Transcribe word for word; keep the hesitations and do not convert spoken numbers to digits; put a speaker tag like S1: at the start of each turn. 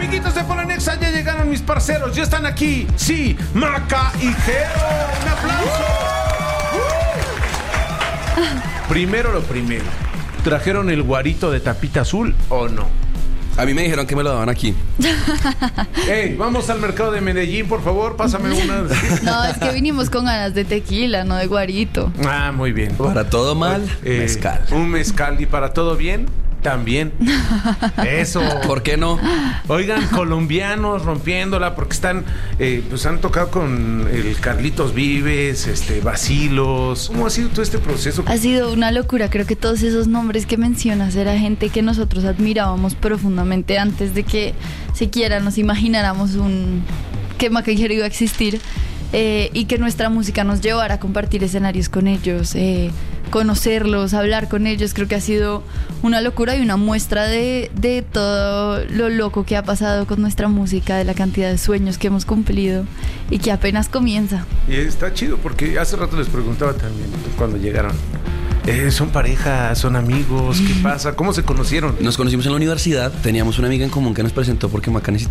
S1: amiguitos de Polonexa, ya llegaron mis parceros, ya están aquí. Sí, Maca y Jero. Un aplauso. Uh. Primero lo primero. ¿Trajeron el guarito de tapita azul o no?
S2: A mí me dijeron que me lo daban aquí.
S1: Hey, vamos al mercado de Medellín, por favor, pásame una.
S3: No, es que vinimos con ganas de tequila, no de guarito.
S1: Ah, muy bien.
S2: Para todo mal,
S1: eh,
S2: mezcal.
S1: Un mezcal. Y para todo bien, también. Eso.
S2: ¿Por qué no?
S1: Oigan, colombianos rompiéndola porque están, eh, pues han tocado con el Carlitos Vives, este, Bacilos. ¿Cómo ha sido todo este proceso?
S3: Ha sido una locura. Creo que todos esos nombres que mencionas era gente que nosotros admirábamos profundamente antes de que siquiera nos imagináramos un que Maca y Jero iba a existir, eh, y que nuestra música nos llevara a compartir escenarios con ellos, eh, conocerlos, hablar con ellos. Creo que ha sido una locura y una muestra de, de todo lo loco que ha pasado con nuestra música, de la cantidad de sueños que hemos cumplido y que apenas comienza.
S1: Y está chido porque hace rato les preguntaba también cuando llegaron. Eh, ¿Son pareja? ¿Son amigos? ¿Qué pasa? ¿Cómo se conocieron?
S2: Nos conocimos en la universidad. Teníamos una amiga en común que nos presentó porque Maca necesitaba